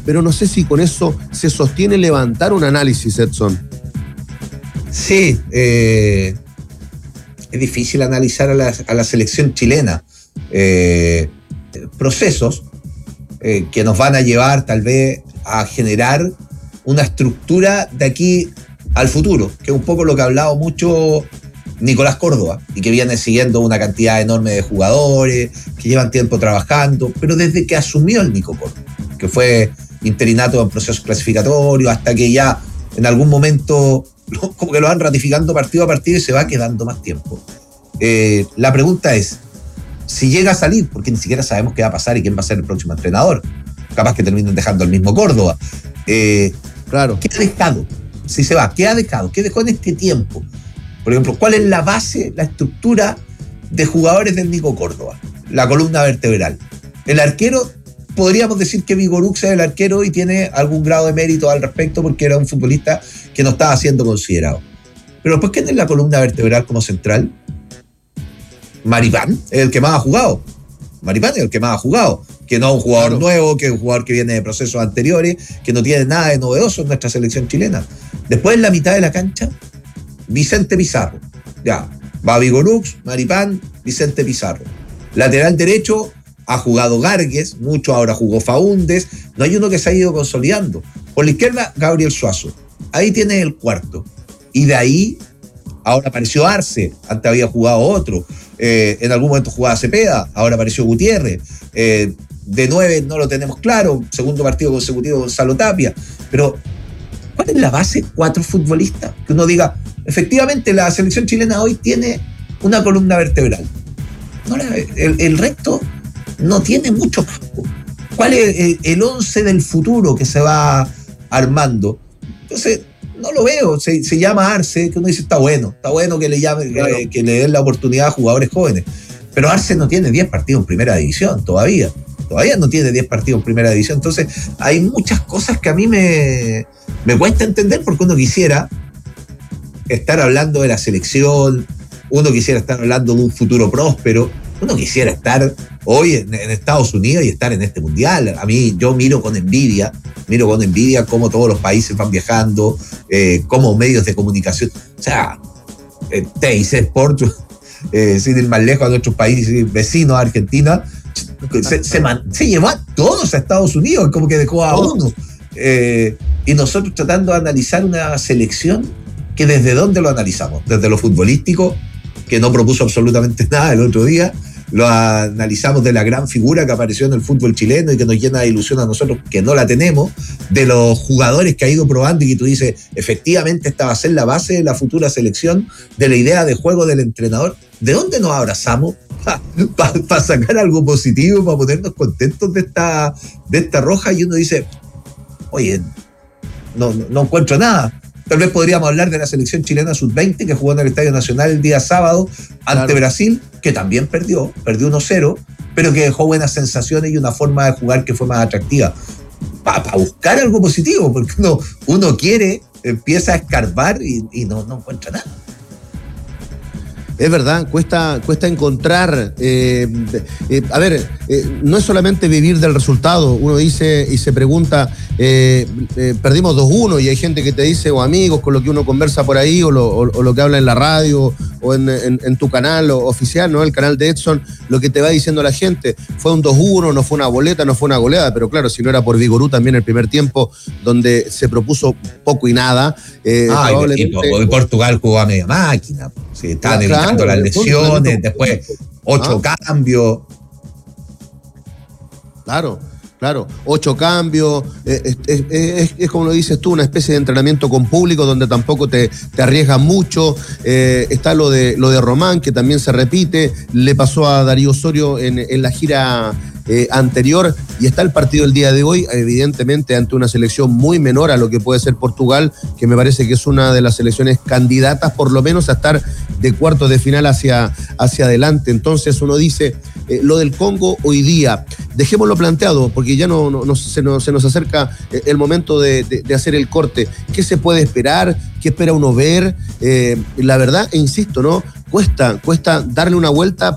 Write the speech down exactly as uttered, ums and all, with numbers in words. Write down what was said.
pero no sé si con eso se sostiene levantar un análisis, Edson. Sí, eh, es difícil analizar a la, a la selección chilena. Eh, procesos eh, que nos van a llevar tal vez a generar una estructura de aquí al futuro, que es un poco lo que ha hablado mucho Nicolás Córdoba, y que viene siguiendo una cantidad enorme de jugadores, que llevan tiempo trabajando, pero desde que asumió el Nico Córdoba, que fue interinato en procesos clasificatorios, hasta que ya en algún momento como que lo van ratificando partido a partido y se va quedando más tiempo. Eh, la pregunta es, si llega a salir, porque ni siquiera sabemos qué va a pasar y quién va a ser el próximo entrenador, capaz que terminen dejando al mismo Córdoba, eh, claro. ¿Qué ha dejado? Si se va, ¿qué ha dejado? ¿Qué dejó en este tiempo? Por ejemplo, ¿cuál es la base, la estructura de jugadores del Nico Córdoba? La columna vertebral. El arquero, podríamos decir que Vigorux es el arquero y tiene algún grado de mérito al respecto porque era un futbolista que no estaba siendo considerado. Pero después, ¿quién es la columna vertebral como central? Maripán es el que más ha jugado. Maripán es el que más ha jugado. Que no es un jugador claro. nuevo, que es un jugador que viene de procesos anteriores, que no tiene nada de novedoso en nuestra selección chilena. Después, en la mitad de la cancha, Vicente Pizarro. Ya, va Vigorux, Maripán, Vicente Pizarro. Lateral derecho, ha jugado Gargues, mucho ahora jugó Faúndez. No hay uno que se ha ido consolidando. Por la izquierda, Gabriel Suazo. Ahí tiene el cuarto. Y de ahí, ahora apareció Arce, antes había jugado otro. Eh, en algún momento jugaba Cepeda, ahora apareció Gutiérrez. Eh, de nueve no lo tenemos claro, segundo partido consecutivo Gonzalo Tapia. Pero, ¿cuál es la base? Cuatro futbolistas. Que uno diga, efectivamente, la selección chilena hoy tiene una columna vertebral. No, el, el resto no tiene mucho campo. ¿Cuál es el, el once del futuro que se va armando? Entonces, no lo veo. Se, se llama Arce, que uno dice, está bueno, está bueno que le, llame, claro. que, que le den la oportunidad a jugadores jóvenes. Pero Arce no tiene diez partidos en primera división todavía. Todavía no tiene diez partidos en primera división. Entonces, hay muchas cosas que a mí me, me cuesta entender porque uno quisiera estar hablando de la selección, uno quisiera estar hablando de un futuro próspero, uno quisiera estar hoy en, en Estados Unidos y estar en este mundial. A mí, yo miro con envidia, miro con envidia cómo todos los países van viajando, eh, cómo medios de comunicación, o sea, eh, T I C Sport, eh, sin ir más lejos a nuestros países vecinos, a Argentina, se, se, man, se llevó a todos a Estados Unidos, como que dejó a uno. Eh, y nosotros tratando de analizar una selección que desde dónde lo analizamos, desde lo futbolístico, que no propuso absolutamente nada el otro día, lo analizamos de la gran figura que apareció en el fútbol chileno y que nos llena de ilusión a nosotros, que no la tenemos, de los jugadores que ha ido probando y que tú dices, efectivamente esta va a ser la base de la futura selección, de la idea de juego del entrenador. ¿De dónde nos abrazamos para pa, pa sacar algo positivo, para ponernos contentos de esta, de esta roja? Y uno dice, oye, no, no, no encuentro nada. Tal vez podríamos hablar de la selección chilena sub veinte que jugó en el Estadio Nacional el día sábado ante claro. Brasil, que también perdió, perdió uno cero, pero que dejó buenas sensaciones y una forma de jugar que fue más atractiva. Para pa buscar algo positivo, porque uno, uno quiere, empieza a escarbar y, y no, no encuentra nada. Es verdad, cuesta, cuesta encontrar, eh, eh, a ver, eh, no es solamente vivir del resultado, uno dice y se pregunta, eh, eh, perdimos dos uno y hay gente que te dice, o amigos con lo que uno conversa por ahí, o lo, o, o lo que habla en la radio, o en, en, en tu canal oficial, ¿no? El canal de Edson, lo que te va diciendo la gente, fue un dos uno, no fue una boleta, no fue una goleada, pero claro, si no era por Vigorú también el primer tiempo, donde se propuso poco y nada. Eh, ah, probablemente... y, y, y Portugal jugó a media máquina, sí, estaban evitando claro, las lesiones, después ocho ah. cambios. Claro, claro, ocho cambios, es, es, es, es como lo dices tú, una especie de entrenamiento con público donde tampoco te, te arriesgas mucho. Eh, está lo de, lo de Román, que también se repite, le pasó a Darío Osorio en, en la gira eh, anterior, y está el partido el día de hoy, evidentemente ante una selección muy menor a lo que puede ser Portugal, que me parece que es una de las selecciones candidatas por lo menos a estar de cuartos de final hacia, hacia adelante. Entonces uno dice, eh, lo del Congo hoy día, dejémoslo planteado, porque ya no, no, no, se, nos, se nos acerca el momento de, de, de hacer el corte. ¿Qué se puede esperar? ¿Qué espera uno ver? Eh, la verdad, e insisto, ¿no? Cuesta, cuesta darle una vuelta